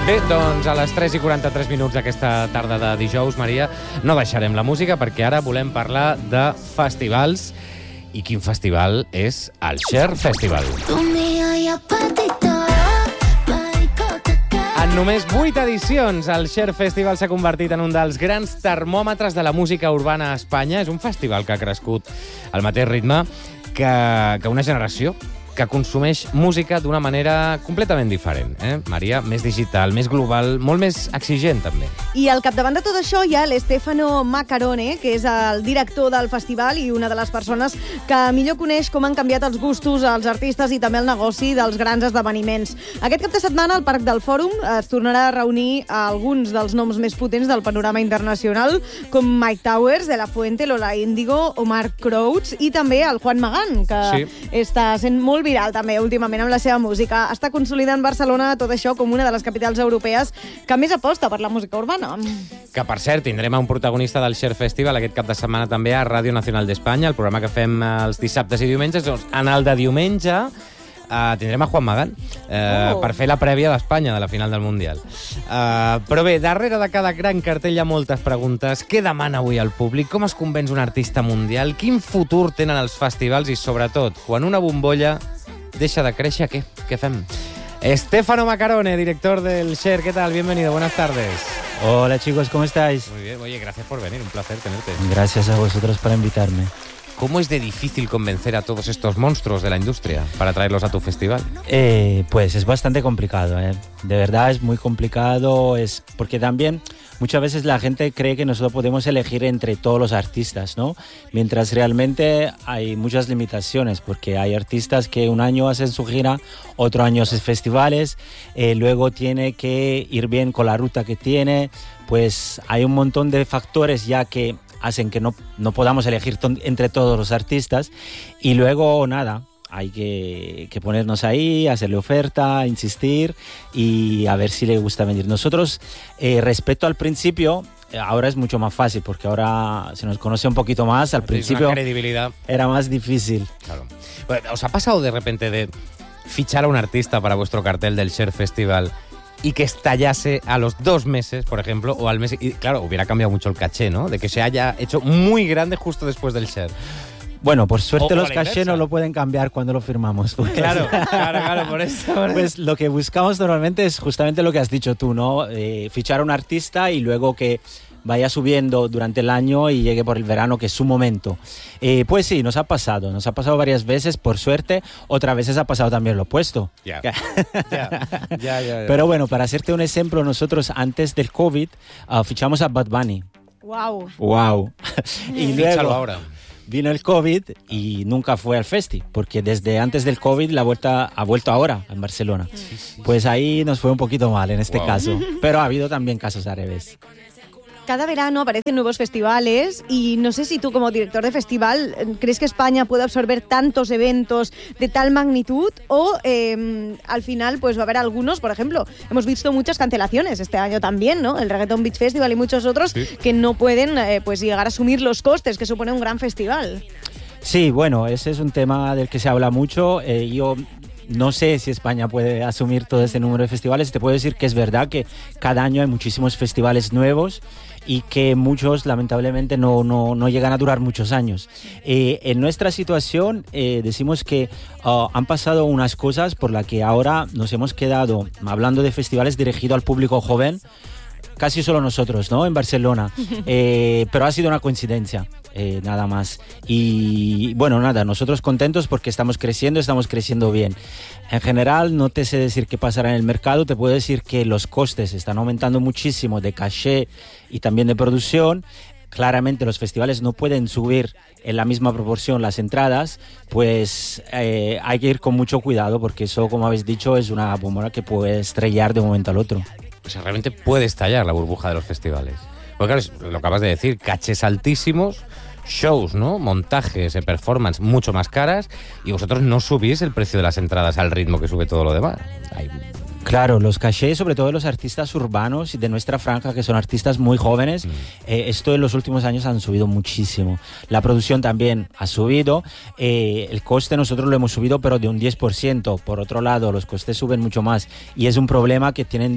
Bé, doncs a les 3:43 d'aquesta tarda de dijous, Maria, no deixarem la música perquè ara volem parlar de festivals. I quin festival és el Share Festival. En només 8 edicions, el Share Festival s'ha convertit en un dels grans termòmetres de la música urbana a Espanya. És un festival que ha crescut al mateix ritme que una generació que consumeix música d'una manera completament diferent, Maria? Més digital, més global, molt més exigent, també. I al capdavant de tot això hi ha l'Stefano Maccarone, que és el director del festival i una de les persones que millor coneix com han canviat els gustos, els artistes i també el negoci dels grans esdeveniments. Aquest cap de setmana al Parc del Fòrum es tornarà a reunir a alguns dels noms més potents del panorama internacional, com Mike Towers, De La Fuente, Lola Índigo o Mark Crouch, i també el Juan Magán, que està sent molt viral també últimament amb la seva música. Està consolidant Barcelona tot això com una de les capitals europees que més aposta per la música urbana. Que, per cert, tindrem un protagonista del Share Festival aquest cap de setmana també a Ràdio Nacional d'Espanya, el programa que fem els dissabtes i diumenges. Doncs, en el de diumenge tindrem a Juan Magán per fer la prèvia d'Espanya de la final del Mundial. Però bé, darrere de cada gran cartell hi ha moltes preguntes. Què demana avui el públic? Com es convenç un artista mundial? Quin futur tenen els festivals? I, sobretot, quan una bombolla deixa de créixer, ¿qué fem? Stefano Maccarone, director del Share. ¿Qué tal? Bienvenido, buenas tardes. Hola chicos, ¿cómo estáis? Muy bien, oye, gracias por venir, un placer tenerte. Gracias a vosotros por invitarme. ¿Cómo es de difícil convencer a todos estos monstruos de la industria para traerlos a tu festival? Pues es bastante complicado, De verdad es muy complicado, es porque también muchas veces la gente cree que nosotros podemos elegir entre todos los artistas, ¿no? Mientras realmente hay muchas limitaciones, porque hay artistas que un año hacen su gira, otro año hacen festivales, luego tiene que ir bien con la ruta que tiene, pues hay un montón de factores ya que hacen que no podamos elegir entre todos los artistas, y luego nada, hay que ponernos ahí, hacerle oferta, insistir y a ver si le gusta venir. Nosotros, respecto al principio, ahora es mucho más fácil porque ahora se nos conoce un poquito más. Al principio una credibilidad. Era más difícil. Claro. ¿Os ha pasado de repente de fichar a un artista para vuestro cartel del Share Festival y que estallase a los 2 meses, por ejemplo, o al mes? Y claro, hubiera cambiado mucho el caché, ¿no? De que se haya hecho muy grande justo después del Share. Bueno, por suerte los cachés no lo pueden cambiar cuando lo firmamos. Pues. Claro, por eso. Pues lo que buscamos normalmente es justamente lo que has dicho tú, ¿no? Fichar a un artista y luego que vaya subiendo durante el año y llegue por el verano, que es su momento. Pues sí, nos ha pasado varias veces, por suerte. Otras veces ha pasado también lo opuesto. Ya. Pero bueno, para hacerte un ejemplo, nosotros antes del COVID fichamos a Bad Bunny. Wow. Y luego ahora vino el COVID y nunca fue al festi, porque desde antes del COVID ha vuelto ahora en Barcelona. Sí. Pues ahí nos fue un poquito mal en este caso, pero ha habido también casos al revés. Cada verano aparecen nuevos festivales y no sé si tú, como director de festival, crees que España puede absorber tantos eventos de tal magnitud o al final pues va a haber algunos, por ejemplo, hemos visto muchas cancelaciones este año también, ¿no? El Reggaeton Beach Festival y muchos otros que no pueden pues llegar a asumir los costes que supone un gran festival. Sí, bueno, ese es un tema del que se habla mucho. Yo no sé si España puede asumir todo este número de festivales. Te puedo decir que es verdad que cada año hay muchísimos festivales nuevos y que muchos lamentablemente no llegan a durar muchos años. En nuestra situación decimos que han pasado unas cosas por las que ahora nos hemos quedado hablando de festivales dirigidos al público joven, casi solo nosotros, ¿no? En Barcelona, pero ha sido una coincidencia. Nada más. Y bueno, nada, nosotros contentos porque estamos creciendo bien. En general, no te sé decir qué pasará en el mercado, te puedo decir que los costes están aumentando muchísimo de caché y también de producción. Claramente los festivales no pueden subir en la misma proporción las entradas, pues hay que ir con mucho cuidado porque eso, como habéis dicho, es una bomba que puede estrellar de un momento al otro. O sea, realmente puede estallar la burbuja de los festivales. Porque claro, lo acabas de decir, cachés altísimos, shows, ¿no? Montajes, performance mucho más caras, y vosotros no subís el precio de las entradas al ritmo que sube todo lo demás. Claro, los cachés, sobre todo de los artistas urbanos y de nuestra franja, que son artistas muy jóvenes, esto en los últimos años han subido muchísimo. La producción también ha subido, el coste nosotros lo hemos subido, pero de un 10%. Por otro lado, los costes suben mucho más y es un problema que tienen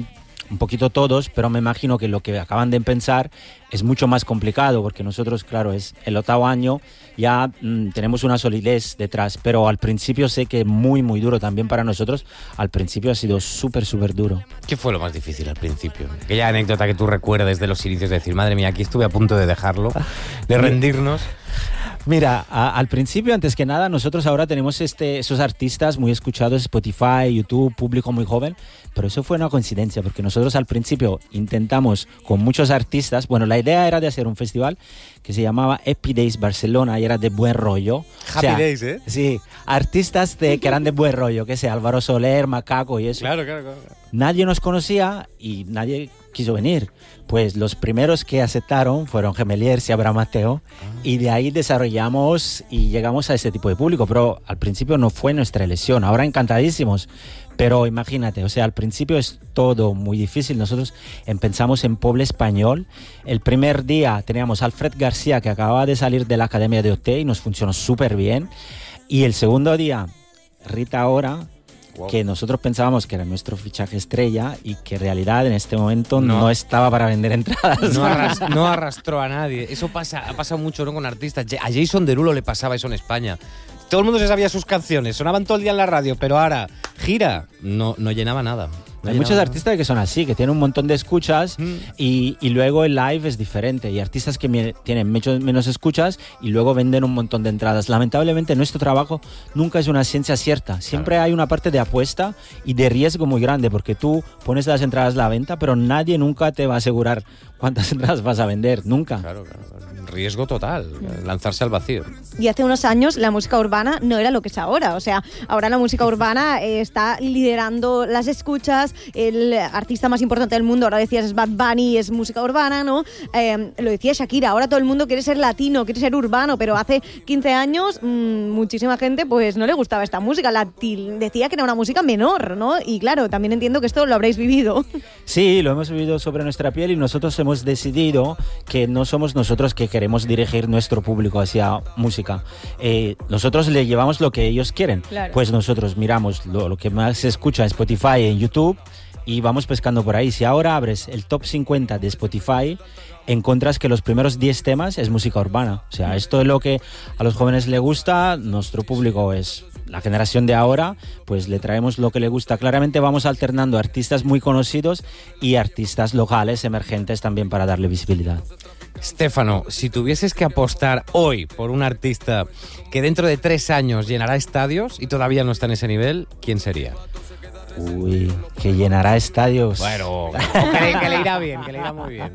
un poquito todos, pero me imagino que lo que acaban de pensar es mucho más complicado, porque nosotros, claro, es el 8º año, ya tenemos una solidez detrás, pero al principio sé que muy, muy duro también para nosotros. Al principio ha sido súper, súper duro. ¿Qué fue lo más difícil al principio? Aquella anécdota que tú recuerdes de los inicios, de decir, madre mía, aquí estuve a punto de dejarlo, de rendirnos. Mira, al principio, antes que nada, nosotros ahora tenemos esos artistas muy escuchados, Spotify, YouTube, público muy joven, pero eso fue una coincidencia, porque nosotros al principio intentamos con muchos artistas, bueno, la idea era de hacer un festival que se llamaba Happy Days Barcelona y era de buen rollo. Happy Days, ¿eh? Sí, artistas que eran de buen rollo, que sea Álvaro Soler, Macaco y eso. Claro. Nadie nos conocía y nadie quiso venir. Pues los primeros que aceptaron fueron Gemeliers y Abraham Mateo, y de ahí desarrollamos y llegamos a ese tipo de público, pero al principio no fue nuestra elección. Ahora encantadísimos, pero imagínate, o sea, al principio es todo muy difícil. Nosotros empezamos en Poble Español. El primer día teníamos a Alfred García, que acababa de salir de la Academia de OT y nos funcionó súper bien. Y el segundo día, Rita Ora, que nosotros pensábamos que era nuestro fichaje estrella y que en realidad en este momento no estaba para vender entradas. No arrastró a nadie. Eso ha pasado mucho, ¿no?, con artistas. A Jason Derulo le pasaba eso en España. Todo el mundo se sabía sus canciones, sonaban todo el día en la radio, pero ahora gira, no llenaba nada. Hay muchos artistas que son así, que tienen un montón de escuchas y luego el live es diferente. Y artistas que tienen menos escuchas y luego venden un montón de entradas. Lamentablemente nuestro trabajo nunca es una ciencia cierta. Siempre hay una parte de apuesta y de riesgo muy grande, porque tú pones las entradas a la venta, pero nadie nunca te va a asegurar cuántas entradas vas a vender, nunca. Claro. Riesgo total, lanzarse al vacío. Y hace unos años la música urbana no era lo que es ahora. O sea, ahora la música urbana está liderando las escuchas. El artista más importante del mundo, ahora decías, es Bad Bunny, es música urbana, ¿no? Lo decía Shakira, ahora todo el mundo quiere ser latino, quiere ser urbano, pero hace 15 años muchísima gente pues no le gustaba esta música. Decía que era una música menor, ¿no? Y claro, también entiendo que esto lo habréis vivido. Sí, lo hemos vivido sobre nuestra piel y nosotros hemos decidido que no somos nosotros que queremos dirigir nuestro público hacia música. Nosotros le llevamos lo que ellos quieren. Claro. Pues nosotros miramos lo que más se escucha en Spotify, en YouTube, y vamos pescando por ahí. Si ahora abres el top 50 de Spotify, encuentras que los primeros 10 temas es música urbana. O sea, esto es lo que a los jóvenes le gusta. Nuestro público es la generación de ahora, pues le traemos lo que le gusta. Claramente vamos alternando artistas muy conocidos y artistas locales, emergentes también, para darle visibilidad. Stefano, si tuvieses que apostar hoy por un artista que dentro de 3 años llenará estadios y todavía no está en ese nivel, ¿quién sería? Uy, que llenará estadios. Bueno, que le irá bien, que le irá muy bien.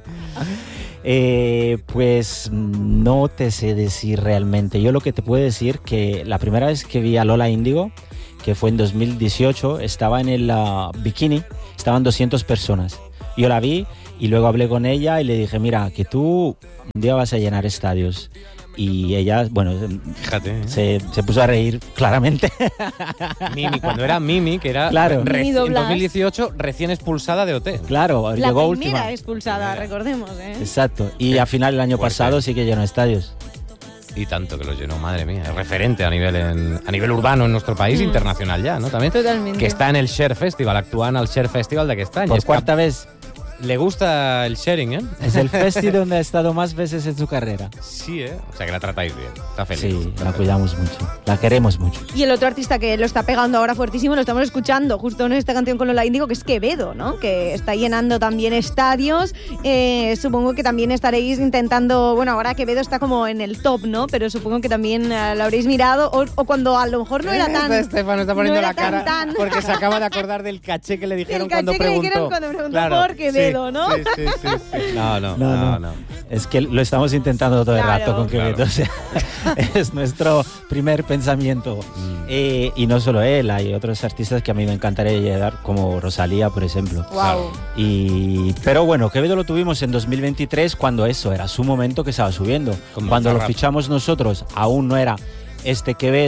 Pues no te sé decir realmente. Yo lo que te puedo decir que la primera vez que vi a Lola Índigo, que fue en 2018, estaba en el Bikini, estaban 200 personas. Yo la vi y luego hablé con ella y le dije, mira, que tú un día vas a llenar estadios. Y ella, bueno, fíjate, se puso a reír claramente. Mimi, cuando era Mimi, que era claro. en 2018 recién expulsada de OT. Claro, la llegó primera última. expulsada, recordemos, ¿eh? Exacto. Y al final, el año pasado sí que llenó estadios. Y tanto que lo llenó, madre mía. Es referente a nivel urbano en nuestro país, internacional ya, ¿no? También. Totalmente. Que está en el Share Festival, actúan al Share Festival d'aquest any. Por cuarta vez. Le gusta el sharing, ¿eh? Es el festi donde ha estado más veces en su carrera. Sí, ¿eh? O sea, que la tratáis bien. Está feliz. Sí, la cuidamos mucho. La queremos mucho. Y el otro artista que lo está pegando ahora fuertísimo, lo estamos escuchando justo en esta canción con Lola Índigo, que es Quevedo, ¿no? Que está llenando también estadios. Supongo que también estaréis intentando... Bueno, ahora Quevedo está como en el top, ¿no? Pero supongo que también lo habréis mirado. O cuando a lo mejor no era tan... Estefano está poniendo no la cara porque se acaba de acordar del caché que le dijeron cuando preguntó. Claro, por Quevedo, ¿no? Sí. No. Es que lo estamos intentando todo el rato con Quevedo. Claro. O sea, es nuestro primer pensamiento. Y no solo él, hay otros artistas que a mí me encantaría llegar, como Rosalía, por ejemplo. Wow. Pero bueno, Quevedo lo tuvimos en 2023, cuando eso era su momento, que estaba subiendo. Cuando lo fichamos nosotros, aún no era este Quevedo,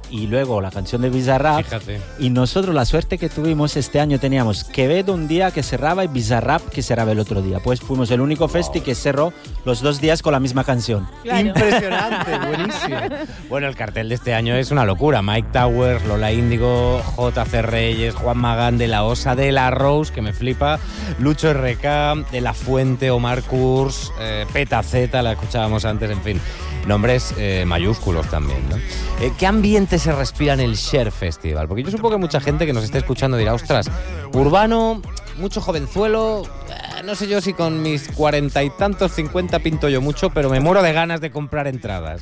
y luego la canción de Bizarrap. Fíjate. Y nosotros la suerte que tuvimos este año teníamos Quevedo un día que cerraba y Bizarrap que cerraba el otro día. Pues fuimos el único festi que cerró los 2 días con la misma canción. Claro. Impresionante, buenísimo. Bueno, el cartel de este año es una locura. Mike Towers, Lola Índigo, JC Reyes, Juan Magán, De La Osa, De La Rose, que me flipa, Lucho RK, De La Fuente, Omar Kurz, Peta Z, la escuchábamos antes, en fin. Nombres mayúsculos también, ¿no? ¿Qué ambiente se respira en el Share Festival? Porque yo supongo que mucha gente que nos esté escuchando dirá, ostras, urbano, mucho jovenzuelo, no sé yo si con mis 40 y tantos, 50 pinto yo mucho, pero me muero de ganas de comprar entradas.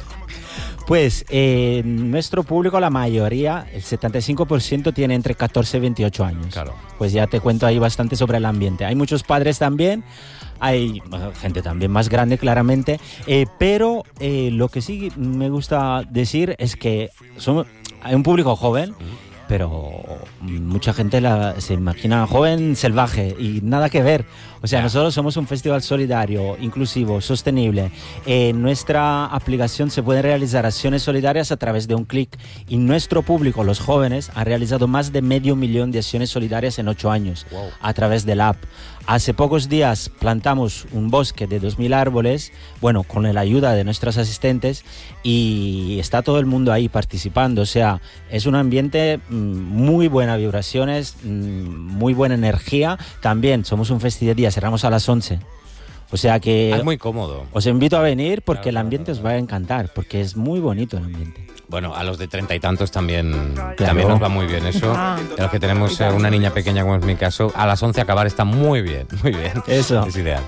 Pues nuestro público, la mayoría, el 75% tiene entre 14 y 28 años. Claro. Pues ya te cuento ahí bastante sobre el ambiente. Hay muchos padres también, hay gente también más grande claramente, pero lo que sí me gusta decir es que hay un público joven, pero mucha gente se imagina joven salvaje y nada que ver. O sea, nosotros somos un festival solidario, inclusivo, sostenible. En nuestra aplicación se pueden realizar acciones solidarias a través de un clic y nuestro público, los jóvenes, ha realizado más de 500.000 de acciones solidarias en 8 años a través de la app. Hace pocos días plantamos un bosque de 2.000 árboles, bueno, con la ayuda de nuestros asistentes, y está todo el mundo ahí participando. O sea, es un ambiente muy buenas vibraciones, muy buena energía. También somos un festival de día, cerramos a las 11. O sea que Es muy cómodo. os invito a venir porque Claro, el ambiente os va a encantar, porque es muy bonito el ambiente. Bueno, a los de 30 y tantos también Claro. nos va muy bien eso. Ah. A los que tenemos una niña pequeña, como es mi caso, a las 11 acabar está muy bien, muy bien. Eso. És ideal.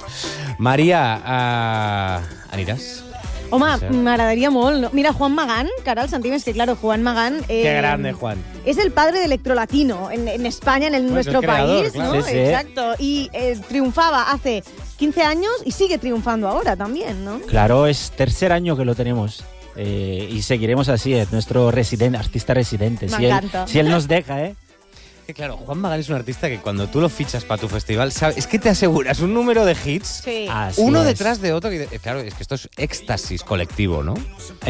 Maria, aniràs? Home, Sí. m'agradaria molt. No? Mira, Juan Magán, que ara el sentim, és que, claro, Juan Magán... Qué grande, Juan. Es el padre de Electrolatino en España, en nuestro el creador, país, claro. ¿no? Sí, sí. Exacto. Y triunfaba hace 15 años y sigue triunfando ahora también, ¿no? Claro, es tercer año que lo tenemos. Y seguiremos así, es nuestro artista residente. Me Si encanta. él nos deja, ¿eh? Que claro, Juan Magán es un artista que cuando tú lo fichas para tu festival, es que te aseguras un número de hits, Sí. Así uno es. detrás de otro. Claro, es que esto es éxtasis colectivo, ¿no?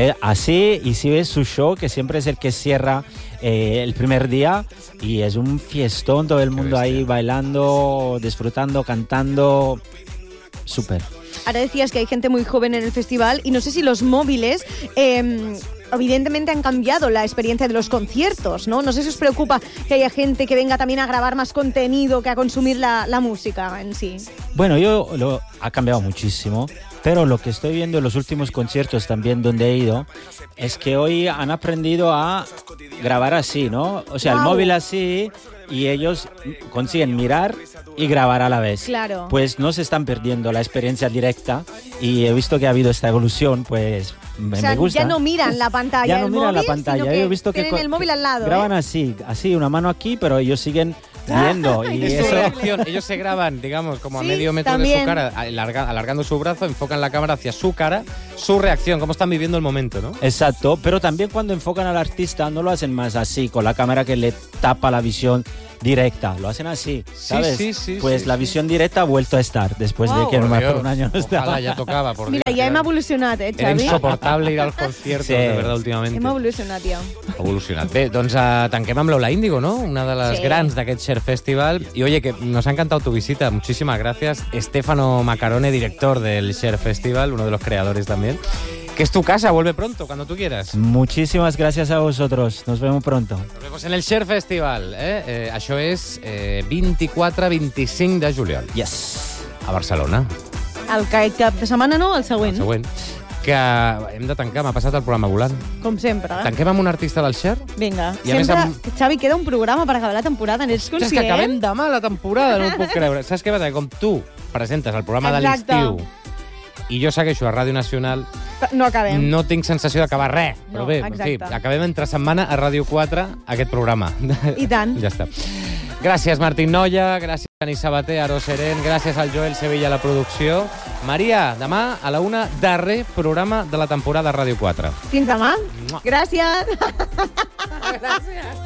Así, y si ves su show, que siempre es el que cierra el primer día, y es un fiestón, todo el mundo bestia. ahí bailando, disfrutando, cantando. Súper. Ahora decías que hay gente muy joven en el festival y no sé si los móviles evidentemente han cambiado la experiencia de los conciertos, ¿no? No sé si os preocupa que haya gente que venga también a grabar más contenido que a consumir la música en sí. Bueno, ha cambiado muchísimo, pero lo que estoy viendo en los últimos conciertos también donde he ido es que hoy han aprendido a grabar así, ¿no? O sea, el Wow. móvil así, y ellos consiguen mirar y grabar a la vez. Claro. Pues no se están perdiendo la experiencia directa, y he visto que ha habido esta evolución, pues O sea, me gusta. ya no miran la pantalla Ya no del miran móvil, la pantalla. sino que Yo he visto que tienen el móvil al lado. graban ¿eh? así, una mano aquí, pero ellos siguen viendo. Y Es su eso, reacción. Ellos se graban, digamos, como a Sí, medio metro de también. su cara, alargando su brazo, enfocan la cámara hacia su cara, su reacción, cómo están viviendo el momento, ¿no? exacto, pero también cuando enfocan al artista no lo hacen más así, con la cámara que le tapa la visión directa, lo hacen así, ¿sabes? sí, pues sí, la sí. visión directa ha vuelto a estar, después de Wow. que Por por un año no estaba. Ojalá ya tocaba, por Mira, Dios. ja hem Era- evolucionat, Era Xavi? insoportable ir als conciertos, Sí. de verdad, últimament. Hem evolucionat ja. Ha evolucionat. Bé, doncs tanquem amb Lola Índigo, ¿no? Una de las Sí. grans d'aquest Share Festival. Y oye, que nos ha encantado tu visita. Muchísimas gracias. Stefano Macarone, director del Share Festival, uno de los creadores también. Que es tu casa, vuelve pronto, cuando tú quieras. Muchísimas gracias a vosotros, nos vemos pronto. Nos vemos en el Share Festival. Això és 24-25 de juliol, Yes. a Barcelona. El cap de setmana no, el següent. El següent. Que hem de tancar, m'ha passat el programa volant. Com sempre. Tanquem amb un artista del Share? Vinga. I a més Sempre, Xavi, queda un programa per acabar la temporada, n'ets És conscient? que acabem demà la temporada, no ho puc creure. Saps què passa? Que com tu presentes el programa de Exacte. l'estiu i jo segueixo a Ràdio Nacional, No acabem. no tinc sensació d'acabar res. Però No, bé, exacte. en fi, acabem entre setmana a Ràdio 4 aquest programa. I tant. Ja està. Gràcies, Martín Noia, gràcies, Ani Sabater, Aro Seren, gràcies al Joel Sevilla a la producció. Maria, demà a la 1, darrer programa de la temporada a Ràdio 4. Fins demà. Mua. Gràcies.